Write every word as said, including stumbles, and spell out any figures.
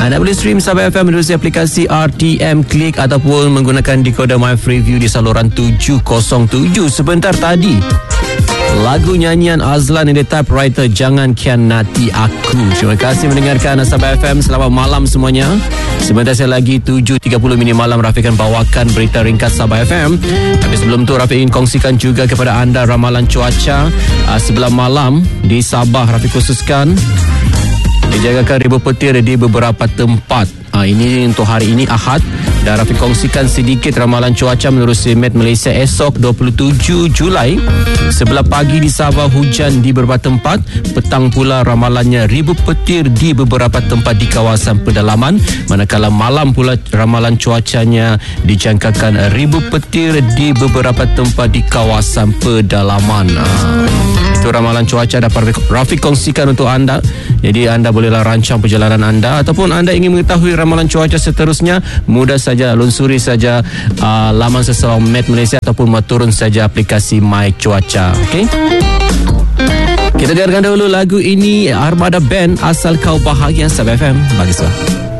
Anda boleh stream Sabah F M melalui aplikasi R T M Click ataupun menggunakan decoder My Freeview di saluran tujuh kosong tujuh. Sebentar tadi, lagu nyanyian Azlan in the Typewriter, Jangan Khianati Aku. Terima kasih mendengarkan Sabah F M. Selamat malam semuanya. Sebentar saya lagi tujuh tiga puluh minit malam Rafiq akan bawakan berita ringkas Sabah F M. Tapi sebelum tu Rafiq ingin kongsikan juga kepada anda ramalan cuaca uh, sebelah malam di Sabah. Rafiq khususkan dijagakan ribu petir di beberapa tempat. Ha, ini untuk hari ini Ahad. Dan Rafiq kongsikan sedikit ramalan cuaca menurut Met Malaysia esok dua puluh tujuh Julai. Sebelah pagi di Sabah hujan di beberapa tempat. Petang pula ramalannya ribu petir di beberapa tempat di kawasan pedalaman. Manakala malam pula ramalan cuacanya dijangkakan ribu petir di beberapa tempat di kawasan pedalaman. Ha, itu ramalan cuaca dapat Rafiq kongsikan untuk anda. Jadi anda bolehlah rancang perjalanan anda, ataupun anda ingin mengetahui ramalan cuaca seterusnya, mudah saja lunsuri saja uh, laman seseorang Met Malaysia ataupun turun saja aplikasi My Cuaca. Okey. Kita dengarkan dahulu lagu ini Armada Band, Asal Kau Bahagia. Sabah F M, bagi suara.